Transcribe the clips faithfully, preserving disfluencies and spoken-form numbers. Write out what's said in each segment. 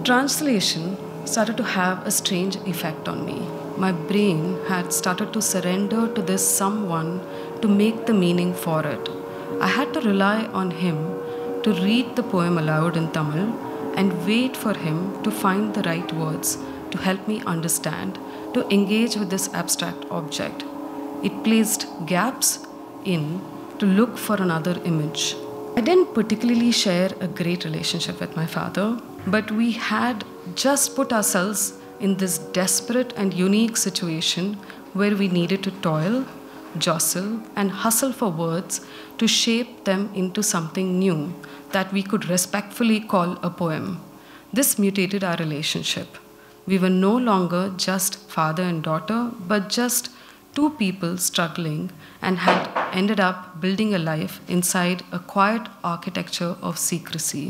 Translation started to have a strange effect on me. My brain had started to surrender to this someone to make the meaning for it. I had to rely on him to read the poem aloud in Tamil and wait for him to find the right words to help me understand, to engage with this abstract object. It placed gaps in to look for another image. I didn't particularly share a great relationship with my father, but we had just put ourselves in this desperate and unique situation where we needed to toil, jostle, and hustle for words to shape them into something new that we could respectfully call a poem. This mutated our relationship. We were no longer just father and daughter, but just two people struggling and had ended up building a life inside a quiet architecture of secrecy.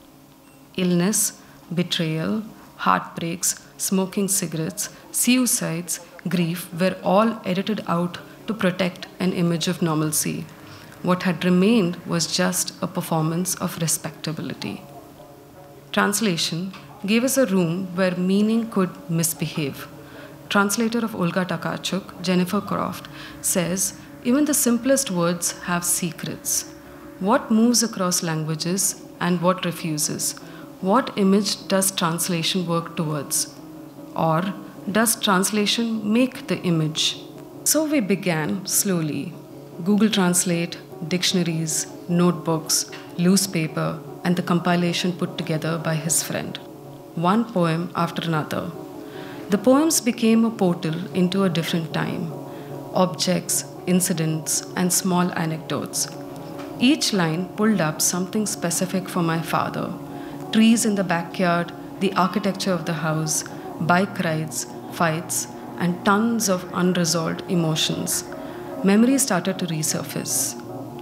Illness, betrayal, heartbreaks, smoking cigarettes, suicides, grief were all edited out to protect an image of normalcy. What had remained was just a performance of respectability. Translation gave us a room where meaning could misbehave. Translator of Olga Tokarczuk, Jennifer Croft, says, even the simplest words have secrets. What moves across languages and what refuses? What image does translation work towards? Or does translation make the image? So we began slowly. Google Translate, dictionaries, notebooks, loose paper, and the compilation put together by his friend. One poem after another. The poems became a portal into a different time. Objects, incidents, and small anecdotes. Each line pulled up something specific for my father. Trees in the backyard, the architecture of the house, bike rides, fights, and tons of unresolved emotions. Memories started to resurface.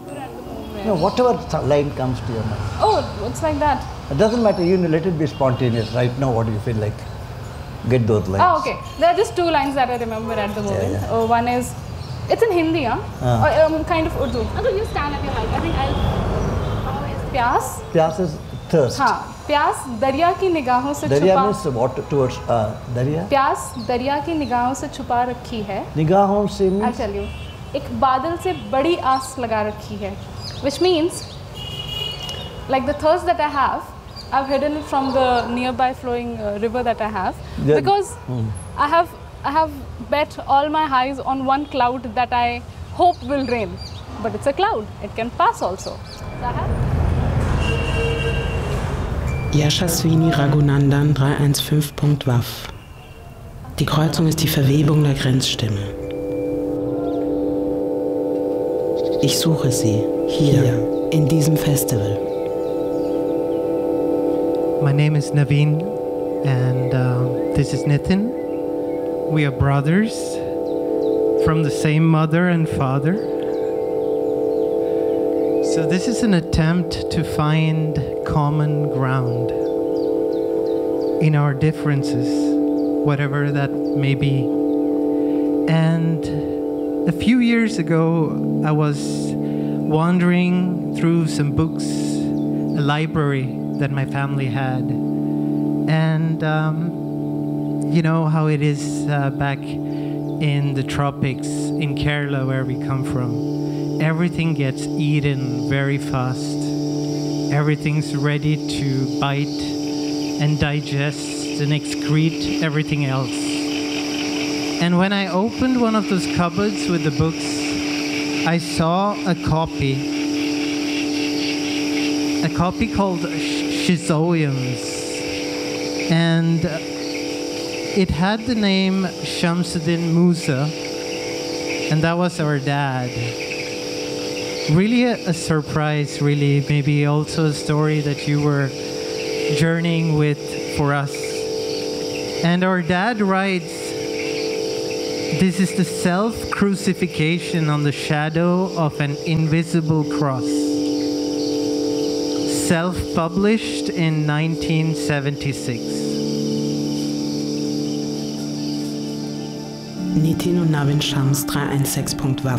No, whatever line comes to your mind. Oh, it's like that. It doesn't matter, you know, let it be spontaneous. Right now, what do you feel like? Get those lines. Oh, okay. There are just two lines that I remember at the moment. Yeah, yeah. Oh, one is, it's in Hindi, huh? Uh. Or um, kind of Urdu. Uncle, you stand at your height. I think I'll... How is Pyas? Pyas is thirst. हाँ, प्यास दरिया की निगाहों से दरिया छुपा means what towards uh, दरिया? प्यास दरिया की निगाहों से छुपा रखी है. निगाहों से I'll means? tell you. एक बादल से बड़ी आस लगा रखी है. Which means, like the thirst that I have, I've hidden it from the nearby flowing uh, river that I have, Yeah. because Hmm. I have I have bet all my eyes on one cloud that I hope will rain, but it's a cloud. It can pass also. So I have. Yashaswini Raghunandan drei eins fünf Punkt W A F. Die Kreuzung ist die Verwebung der Grenzstimme. Ich suche sie hier, in diesem Festival. My name is Naveen and uh, this is Nitin. We are brothers from the same mother and father. So this is an attempt to find common ground in our differences, whatever that may be. And a few years ago, I was wandering through some books, a library that my family had. And um, you know how it is uh, back in the tropics, in Kerala, where we come from. Everything gets eaten very fast. Everything's ready to bite and digest and excrete everything else. And when I opened one of those cupboards with the books, I saw a copy. A copy called Schizoiums. And it had the name Shamsuddin Musa, and that was our dad. Really a, a surprise, really, maybe also a story that you were journeying with for us. And our dad writes, this is the self-crucifixion on the shadow of an invisible cross. Self-published in nineteen seventy-six. Nitin und Navin Shams drei eins sechs Punkt W A F.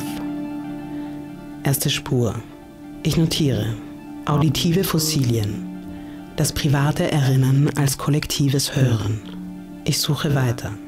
Erste Spur. Ich notiere. Auditive Fossilien. Das private Erinnern als kollektives Hören. Ich suche weiter.